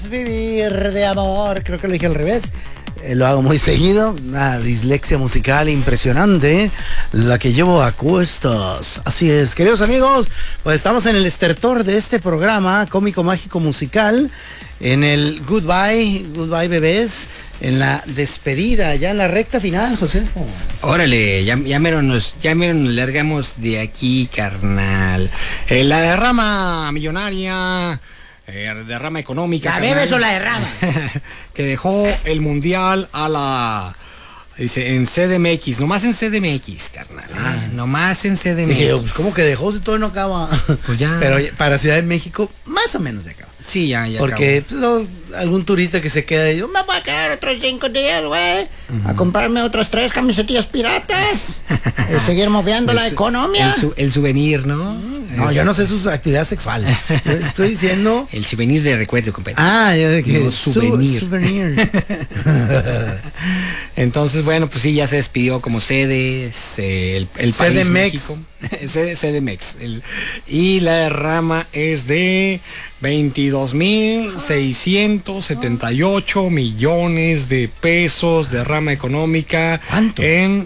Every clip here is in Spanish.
Vivir de amor, creo que lo dije al revés. Lo hago muy seguido, una dislexia musical impresionante, la que llevo a cuestas. Así es, queridos amigos, pues estamos en el estertor de este programa cómico, mágico, musical, en el Goodbye bebés, en la despedida, ya en la recta final, José. Órale, ya mero nos largamos de aquí, carnal. La derrama millonaria, derrama económica. ¿La bebes o la derrama? Que dejó el mundial a la... Dice, en CDMX, nomás en CDMX, carnal. Nomás en CDMX. Dije, pues, ¿cómo que dejó si todo no acaba? Pues ya. Pero para Ciudad de México, más o menos se acaba. Sí, ya porque pues, algún turista que se queda y yo me voy a quedar otros 5 días, güey, a comprarme otras 3 camisetillas piratas y seguir moviendo la economía. El souvenir, ¿no? No, yo no sé sus actividades sexuales. Estoy diciendo... El souvenir de recuerdo, compadre. Ya de que... No, souvenir. Souvenir. Entonces, bueno, pues sí, ya se despidió como sedes, el país CDMX. CDMX. Y la derrama es de 22,678 millones de pesos, derrama económica. ¿Cuánto? En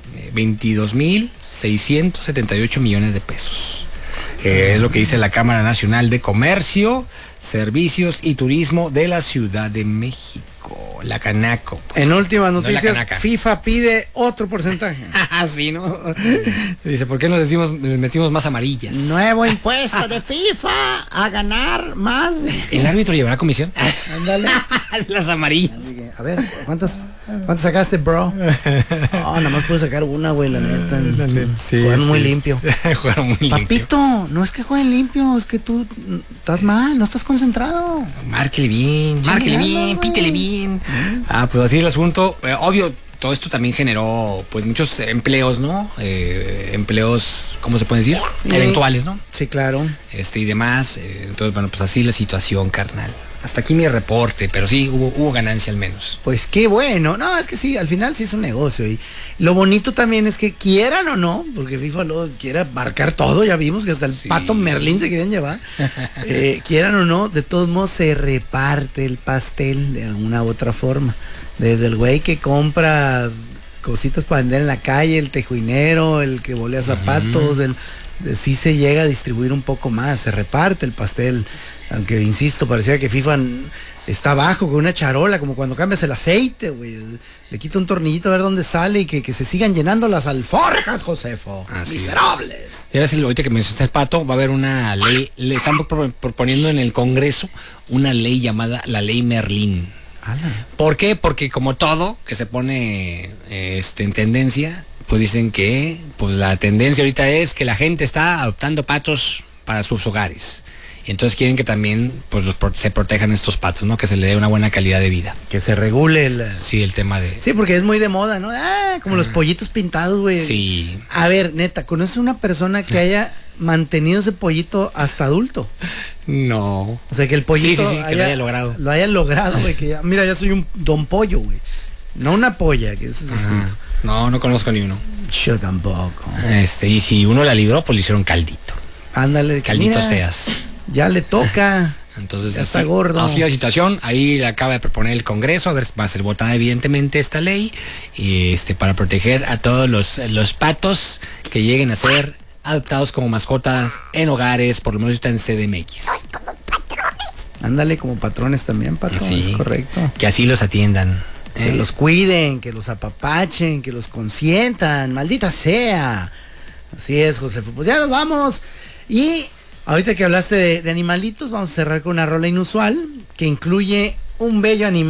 22,678 millones de pesos. Es lo que dice la Cámara Nacional de Comercio, Servicios y Turismo de la Ciudad de México, la Canaco. Pues. En últimas noticias, no FIFA pide otro porcentaje. Sí, ¿no? Dice, ¿por qué nos metimos más amarillas? Nuevo impuesto de FIFA a ganar más. ¿El árbitro llevará comisión? Ándale. Las amarillas. A ver, ¿cuántas sacaste, bro? Nada más pude sacar una, güey, la neta. Sí, jugaron muy limpio. Jugaron muy limpio. Papito, no es que jueguen limpio, es que tú estás mal, no estás concentrado. Márquele bien, pítele bien. Pues así el asunto. Obvio, todo esto también generó pues muchos empleos, ¿no? Empleos, ¿cómo se puede decir? Eventuales, ¿no? Sí, claro. Y demás. Entonces, bueno, pues así la situación, carnal. Hasta aquí mi reporte, pero sí, hubo ganancia al menos. Pues qué bueno. No, es que sí, al final sí es un negocio. Y lo bonito también es que quieran o no, porque FIFA lo quiere abarcar todo, ya vimos que hasta el Pato Merlín se quieren llevar. Quieran o no, de todos modos se reparte el pastel de alguna u otra forma. Desde el güey que compra cositas para vender en la calle, el tejuinero, el que volea zapatos, sí se llega a distribuir un poco más, se reparte el pastel. Aunque, insisto, parecía que FIFA está abajo con una charola, como cuando cambias el aceite, güey. Le quita un tornillito a ver dónde sale y que se sigan llenando las alforjas, Josefo. Así miserables. Y ahora sí, ahorita que mencionaste el Pato, va a haber una ley, le están proponiendo en el Congreso una ley llamada la Ley Merlín. ¿Por qué? Porque como todo que se pone en tendencia, pues dicen que pues la tendencia ahorita es que la gente está adoptando patos para sus hogares. Y entonces quieren que también pues se protejan estos patos, ¿no? Que se le dé una buena calidad de vida. Que se regule el tema de... Sí, porque es muy de moda, ¿no? Como los pollitos pintados, güey. Sí. A ver, neta, ¿conoces una persona que haya mantenido ese pollito hasta adulto? No. O sea, que el pollito sí, que lo haya logrado. Lo haya logrado, güey. Que mira, ya soy un don pollo, güey. No una polla, que es distinto. No conozco ni uno. Yo tampoco. Y si uno la libró, pues le hicieron caldito. Ándale. Caldito seas. Ya le toca. Entonces ya está gordo. Así la situación. Ahí le acaba de proponer el Congreso. A ver, va a ser votada evidentemente esta ley. Y para proteger a todos los patos que lleguen a ser adoptados como mascotas en hogares, por lo menos está en CDMX. Ándale, como patrones también, Pato. Sí, es correcto. Que así los atiendan. Que los cuiden, que los apapachen, que los consientan. Maldita sea. Así es, Josefo. Pues ya nos vamos. Y ahorita que hablaste de animalitos, vamos a cerrar con una rola inusual que incluye un bello animal.